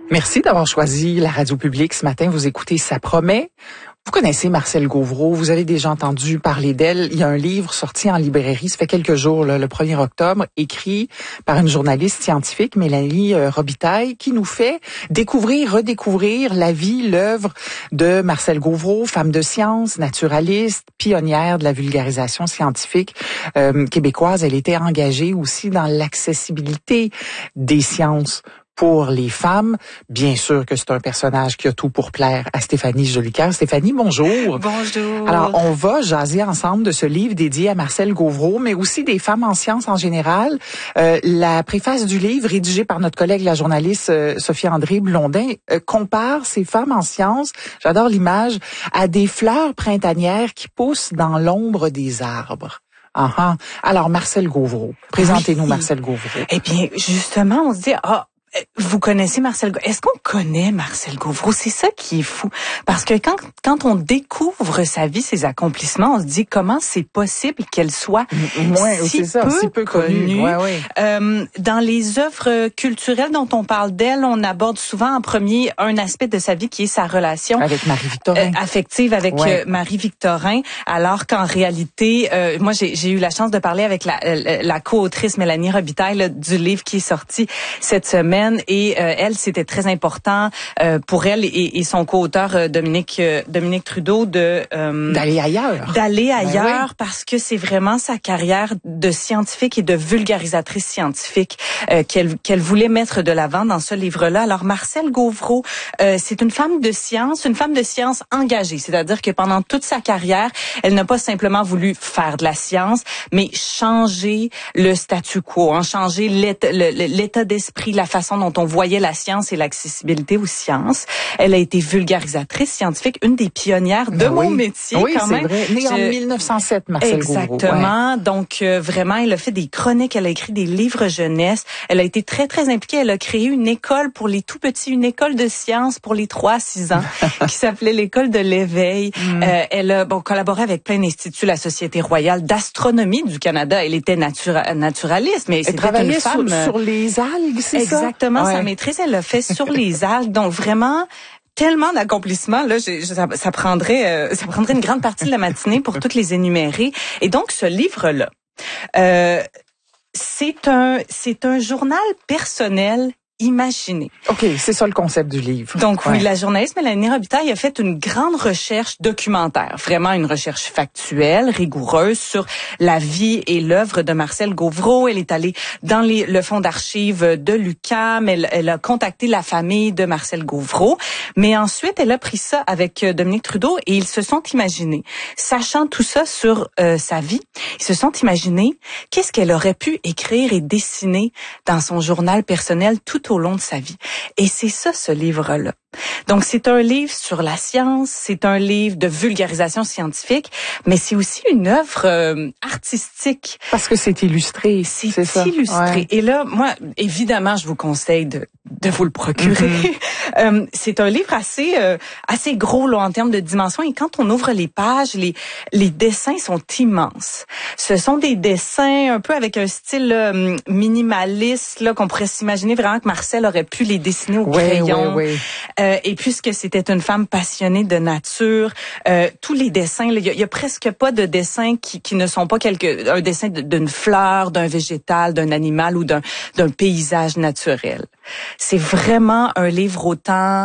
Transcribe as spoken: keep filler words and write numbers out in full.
Merci d'avoir choisi la radio publique ce matin. Vous écoutez Ça promet. Vous connaissez Marcelle Gauvreau, vous avez déjà entendu parler d'elle. Il y a un livre sorti en librairie, ça fait quelques jours, là, le premier octobre, écrit par une journaliste scientifique, Mélanie Robitaille, qui nous fait découvrir, redécouvrir la vie, l'œuvre de Marcelle Gauvreau, femme de science, naturaliste, pionnière de la vulgarisation scientifique euh, québécoise. Elle était engagée aussi dans l'accessibilité des sciences pour les femmes. Bien sûr que c'est un personnage qui a tout pour plaire à Stéphanie Jolicoeur. Stéphanie, bonjour. Bonjour. Alors, on va jaser ensemble de ce livre dédié à Marcelle Gauvreau, mais aussi des femmes en sciences en général. Euh, la préface du livre, rédigée par notre collègue, la journaliste euh, Sophie-André Blondin, euh, compare ces femmes en sciences, j'adore l'image, à des fleurs printanières qui poussent dans l'ombre des arbres. Uh-huh. Alors, Marcelle Gauvreau. Présentez-nous oui. Marcelle Gauvreau. Eh bien, justement, on se dit, ah, vous connaissez Marcelle Gauvreau. Est-ce qu'on connaît Marcelle Gauvreau? C'est ça qui est fou. Parce que quand, quand on découvre sa vie, ses accomplissements, on se dit comment c'est possible qu'elle soit ouais, si, c'est ça, peu si peu connue. connue. Ouais, ouais. Euh, dans les œuvres culturelles dont on parle d'elle, on aborde souvent en premier un aspect de sa vie qui est sa relation avec Marie-Victorin. Euh, affective avec ouais. euh, Marie-Victorin, alors qu'en réalité, euh, moi j'ai, j'ai eu la chance de parler avec la, la, la co-autrice Mélanie Robitaille là, du livre qui est sorti cette semaine. Et euh, elle, c'était très important euh, pour elle et, et son co-auteur euh, Dominique euh, Dominique Trudeau de euh, d'aller ailleurs. D'aller ailleurs ben oui. Parce que c'est vraiment sa carrière de scientifique et de vulgarisatrice scientifique euh, qu'elle qu'elle voulait mettre de l'avant dans ce livre-là. Alors Marcelle Gauvreau, euh, c'est une femme de science, une femme de science engagée, c'est-à-dire que pendant toute sa carrière, elle n'a pas simplement voulu faire de la science, mais changer le statu quo, hein, changer l'état, l'état d'esprit, la façon dont on voyait la science et l'accessibilité aux sciences. Elle a été vulgarisatrice scientifique, une des pionnières de ben mon oui. métier oui, quand même. Oui, c'est vrai. Née Je... en mille neuf cent sept, Marcelle Exactement. Gauvreau. Exactement. Ouais. Donc, euh, vraiment, elle a fait des chroniques, elle a écrit des livres jeunesse. Elle a été très, très impliquée. Elle a créé une école pour les tout-petits, une école de sciences pour les trois à six ans qui s'appelait l'école de l'éveil. Mm. Euh, elle a bon, collaboré avec plein d'instituts, la Société royale d'astronomie du Canada. Elle était natura- naturaliste, mais c'était une femme... Sur, sur les algues, c'est Exactement, ça? Exactement. Ouais. Sa maîtrise, elle l'a fait sur les algues. Donc, vraiment... tellement d'accomplissements là, j'ai, ça, ça prendrait, euh, ça prendrait une grande partie de la matinée pour toutes les énumérer. Et donc ce livre-là, euh, c'est un, c'est un journal personnel imaginé. OK, c'est ça le concept du livre. Donc ouais. oui, la journaliste Mélanie Robitaille a fait une grande recherche documentaire, vraiment une recherche factuelle, rigoureuse sur la vie et l'œuvre de Marcelle Gauvreau. Elle est allée dans les, le fonds d'archives de l'U Q A M, elle, elle a contacté la famille de Marcelle Gauvreau, mais ensuite elle a pris ça avec Dominique Trudeau et ils se sont imaginés, sachant tout ça sur euh, sa vie, ils se sont imaginés qu'est-ce qu'elle aurait pu écrire et dessiner dans son journal personnel tout au long de sa vie. Et c'est ça, ce livre-là. Donc, c'est un livre sur la science, c'est un livre de vulgarisation scientifique, mais c'est aussi une œuvre euh, artistique. Parce que c'est illustré. C'est, c'est ça. illustré. Ouais. Et là, moi, évidemment, je vous conseille de, de vous le procurer. Mm-hmm. euh, c'est un livre assez euh, assez gros là, en termes de dimension. Et quand on ouvre les pages, les, les dessins sont immenses. Ce sont des dessins un peu avec un style euh, minimaliste là, qu'on pourrait s'imaginer vraiment que Marcelle aurait pu les dessiner au ouais, crayon. Ouais, ouais. Euh, et puisque c'était une femme passionnée de nature, euh, tous les dessins, il y, y a presque pas de dessins qui, qui ne sont pas quelque, un dessin d'une fleur, d'un végétal, d'un animal ou d'un, d'un paysage naturel. C'est vraiment un livre autant